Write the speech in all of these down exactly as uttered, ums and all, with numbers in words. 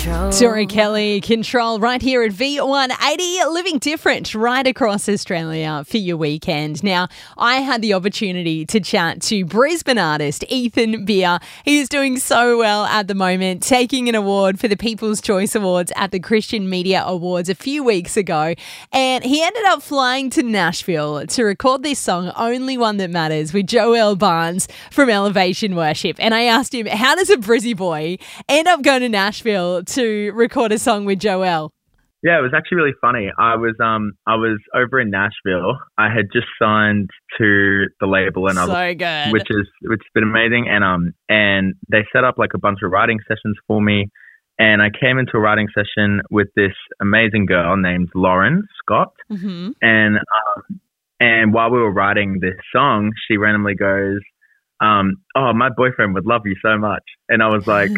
Tori Kelly, Control, right here at V one eighty, living different right across Australia for your weekend. Now, I had the opportunity to chat to Brisbane artist Ethan Beer. He is doing so well at the moment, taking an award for the People's Choice Awards at the Christian Media Awards a few weeks ago. And he ended up flying to Nashville to record this song, Only One That Matters, with Joel Barnes from Elevation Worship. And I asked him, how does a Brizzy boy end up going to Nashville to record a song with Joel? Yeah, it was actually really funny. I was um I was over in Nashville. I had just signed to the label, and so I was, good, which is which has been amazing. And um and they set up like a bunch of writing sessions for me, and I came into a writing session with this amazing girl named Lauren Scott, mm-hmm. and um, and while we were writing this song, she randomly goes, um, "Oh, my boyfriend would love you so much," and I was like,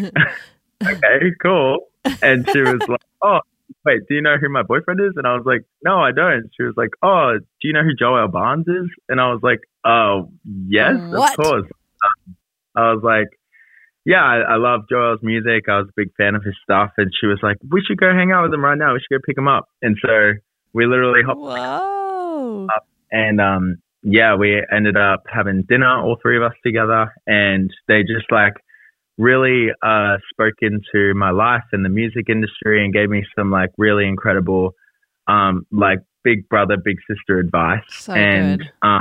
"Okay, cool." And she was like, "Oh, wait, do you know who my boyfriend is?" And I was like, "No, I don't." She was like, "Oh, do you know who Joel Barnes is?" And I was like, "Oh, yes, what? Of course." Um, I was like, "Yeah, I, I love Joel's music. I was a big fan of his stuff." And she was like, "We should go hang out with him right now. We should go pick him up." And so we literally hopped Whoa. up, and um, yeah, we ended up having dinner, all three of us together, and they just like really uh, spoke into my life and the music industry and gave me some like really incredible, um, like big brother, big sister advice. So and good. Um,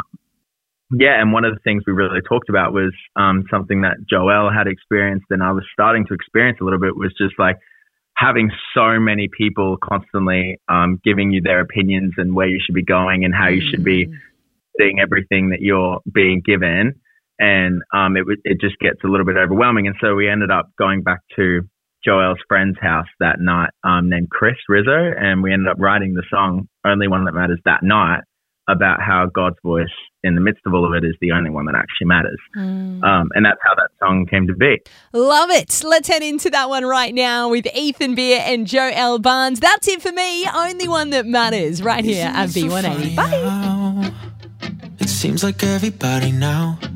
yeah, and one of the things we really talked about was um, something that Joel had experienced and I was starting to experience a little bit, was just like having so many people constantly um, giving you their opinions and where you should be going and how you should be seeing everything that you're being given. And um, it it just gets a little bit overwhelming. And so we ended up going back to Joel's friend's house that night, um, named Chris Rizzo, and we ended up writing the song Only One That Matters that night, about how God's voice in the midst of all of it is the only one that actually matters. Mm. Um, and that's how that song came to be. Love it. Let's head into that one right now with Ethan Beer and Joel Barnes. That's it for me. Only One That Matters right here at V one eighty. Bye. It seems like everybody now